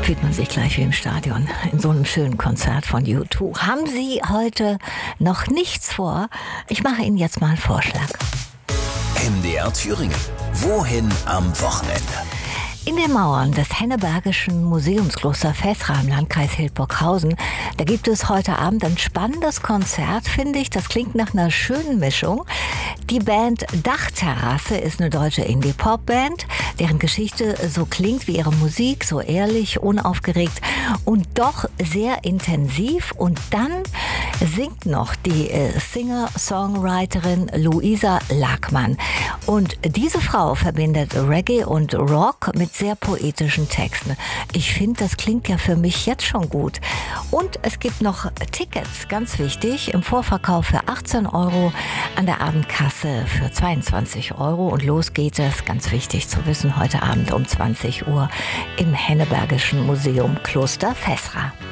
Fühlt man sich gleich wie im Stadion in so einem schönen Konzert von U2. Haben Sie heute noch nichts vor? Ich mache Ihnen jetzt mal einen Vorschlag. MDR Thüringen. Wohin am Wochenende? In den Mauern des Hennebergischen Museumskloster Fäßra im Landkreis Hildburghausen, da gibt es heute Abend ein spannendes Konzert, finde ich. Das klingt nach einer schönen Mischung. Die Band Dachterrasse ist eine deutsche Indie-Pop-Band, deren Geschichte so klingt wie ihre Musik, so ehrlich, unaufgeregt und doch sehr intensiv. Und dann singt noch die Singer-Songwriterin Luisa Lackmann. Und diese Frau verbindet Reggae und Rock mit sehr poetischen Texten. Ich finde, das klingt ja für mich jetzt schon gut. Und es gibt noch Tickets, ganz wichtig, im Vorverkauf für 18 €, an der Abendkasse für 22 € und los geht es, ganz wichtig zu wissen, heute Abend um 20 Uhr im Hennebergischen Museum Kloster Fäßra.